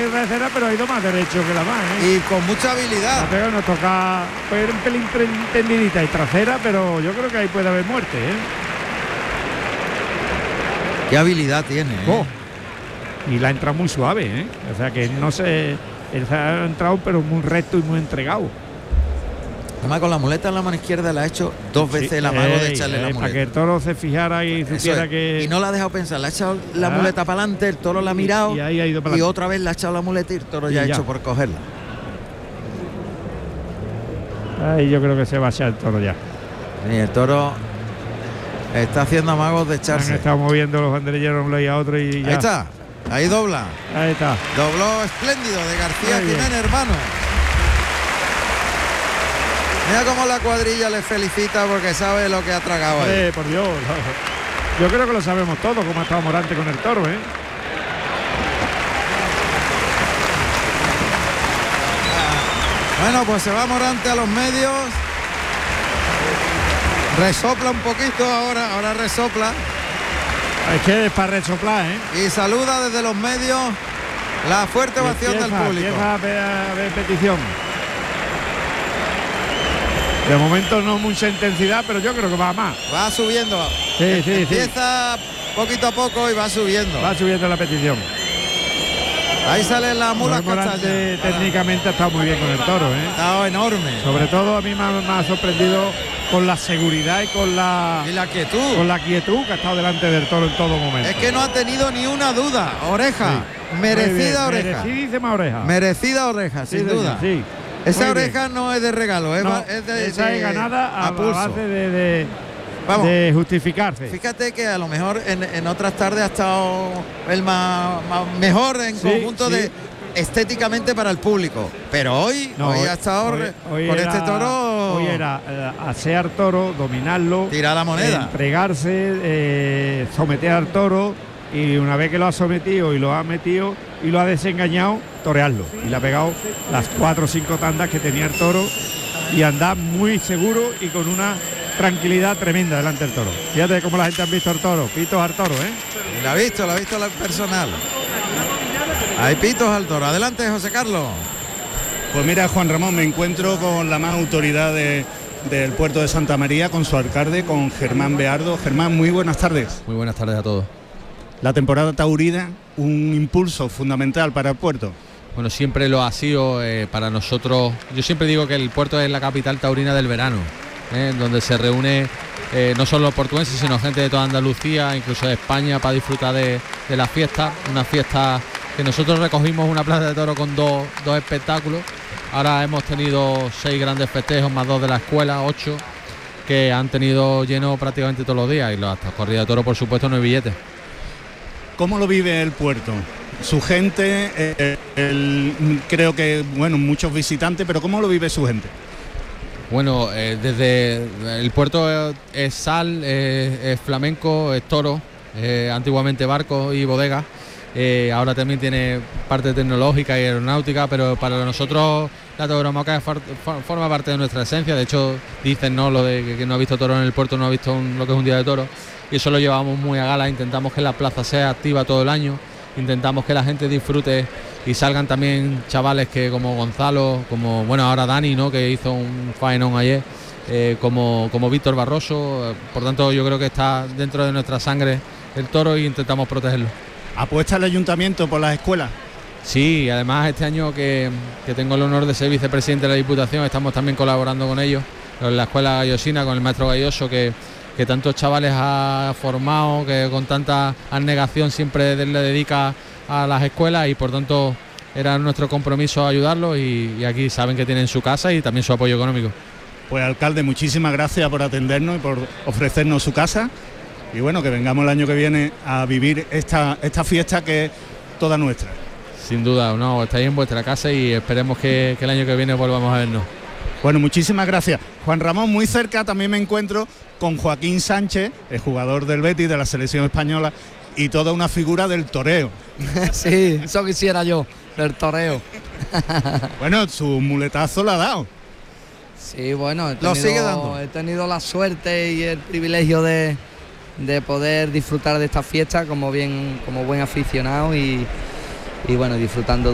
Trasera, pero ha ido más derecho que la más, y con mucha habilidad. Pero nos toca pues, un pelín tendidita y trasera, pero yo creo que ahí puede haber muerte, Qué habilidad tiene, Y la ha entrado muy suave, o sea que no sé, él ha entrado pero muy recto y muy entregado. Además con la muleta en la mano izquierda la ha hecho 2 veces el amago de echarle la muleta. Para que el toro se fijara y supiera que... Y no la ha dejado pensar, le ha echado la muleta para adelante, el toro la ha mirado y ahí ha ido para y otra vez le ha echado la muleta y el toro ya ha hecho por cogerla. Ahí yo creo que se va a echar el toro ya. Y el toro está haciendo amagos de echarse. Han estado moviendo los banderilleros un lado y a otro y ya. Ahí está, ahí dobla. Ahí está. Dobló espléndido de García Jiménez, hermano. Mira cómo la cuadrilla le felicita porque sabe lo que ha tragado ahí. Por Dios. Yo creo que lo sabemos todos, cómo ha estado Morante con el toro, Bueno, pues se va Morante a los medios. Resopla un poquito ahora resopla. Es que es para resoplar, Y saluda desde los medios la fuerte ovación del público. Empieza a ver petición. De momento no mucha intensidad, pero yo creo que va más. Va subiendo. Sí. Empieza poquito a poco y va subiendo. Va subiendo la petición. Ahí salen las mulas castañas. Técnicamente ha estado muy bien con el toro, Ha estado enorme. Sobre todo a mí me ha sorprendido con la seguridad y con la quietud. Con la quietud que ha estado delante del toro en todo momento. Es que no ha tenido ni una duda. Oreja. Merecida oreja. Merecidísima oreja. Merecida oreja, sin duda. Sí. Esa oreja no es de regalo, esa es ganada a base de justificarse. Fíjate que a lo mejor en otras tardes ha estado el mejor en conjunto de estéticamente para el público, pero hoy ha estado hoy con era, este toro. Hoy era asear toro, dominarlo, tirar la moneda, entregarse, someter al toro, y una vez que lo ha sometido y lo ha metido y lo ha desengañado, torearlo. Y le ha pegado las 4 o 5 tandas que tenía el toro y anda muy seguro y con una tranquilidad tremenda delante del toro. Fíjate cómo la gente ha visto al toro, pitos al toro, Y la ha visto la personal. Hay pitos al toro. Adelante, José Carlos. Pues mira, Juan Ramón, me encuentro con la más autoridad del puerto de Santa María, con su alcalde, con Germán Beardo. Germán, muy buenas tardes. Muy buenas tardes a todos. La temporada taurina, un impulso fundamental para el puerto. Bueno, siempre lo ha sido para nosotros. Yo siempre digo que el puerto es la capital taurina del verano, donde se reúne no solo los portugueses, sino gente de toda Andalucía, incluso de España, para disfrutar de la fiesta. Una fiesta que nosotros recogimos una plaza de toro con dos espectáculos. Ahora hemos tenido 6 grandes festejos, más 2 de la escuela, 8, que han tenido lleno prácticamente todos los días. Y hasta corrida de toro, por supuesto, no hay billetes. ¿Cómo lo vive el puerto? Su gente, creo que, bueno, muchos visitantes, pero ¿cómo lo vive su gente? Bueno, desde el puerto es sal, es flamenco, es toro, antiguamente barco y bodega. Ahora también tiene parte tecnológica y aeronáutica, pero para nosotros la tauromaquia forma parte de nuestra esencia. De hecho, dicen, ¿no?, lo de que no ha visto toro en el puerto, no ha visto lo que es un día de toro. Y eso lo llevamos muy a gala. Intentamos que la plaza sea activa todo el año, intentamos que la gente disfrute y salgan también chavales que como Gonzalo, como bueno ahora Dani, ¿no?, que hizo un faenón ayer, como Víctor Barroso. Por tanto, yo creo que está dentro de nuestra sangre el toro y intentamos protegerlo. ¿Apuesta el ayuntamiento por las escuelas? Sí, además este año que tengo el honor de ser vicepresidente de la Diputación, estamos también colaborando con ellos, en la escuela gallosina, con el maestro Galloso, que tantos chavales ha formado, que con tanta abnegación siempre le dedica a las escuelas, y por tanto era nuestro compromiso ayudarlos, y aquí saben que tienen su casa y también su apoyo económico. Pues alcalde, muchísimas gracias por atendernos y por ofrecernos su casa, y bueno, que vengamos el año que viene a vivir esta fiesta que es toda nuestra. Sin duda, no, estáis en vuestra casa y esperemos que el año que viene volvamos a vernos. Bueno, muchísimas gracias. Juan Ramón, muy cerca también me encuentro con Joaquín Sánchez, el jugador del Betis, de la selección española, y toda una figura del toreo. Sí, eso quisiera yo, del toreo. Bueno, su muletazo lo ha dado. Sí, bueno, he tenido la suerte y el privilegio de poder disfrutar de esta fiesta como buen aficionado y bueno, disfrutando